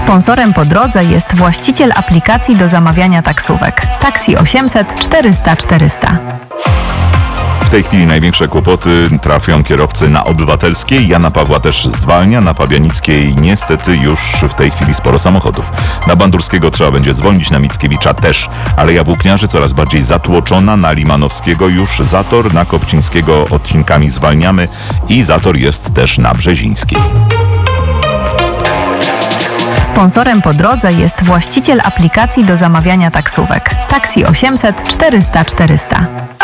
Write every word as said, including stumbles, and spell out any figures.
Sponsorem po drodze jest właściciel aplikacji do zamawiania taksówek Taxi osiemset czterysta czterysta. W tej chwili największe kłopoty trafią kierowcy na Obywatelskiej. Jana Pawła też zwalnia, na Pabianickiej niestety już w tej chwili sporo samochodów. Na Bandurskiego trzeba będzie zwolnić, na Mickiewicza też. Aleja Włókniarzy coraz bardziej zatłoczona, na Limanowskiego już zator, na Kopcińskiego odcinkami zwalniamy i zator jest też na Brzezińskiej. Sponsorem po drodze jest właściciel aplikacji do zamawiania taksówek Taxi osiemset czterysta czterysta.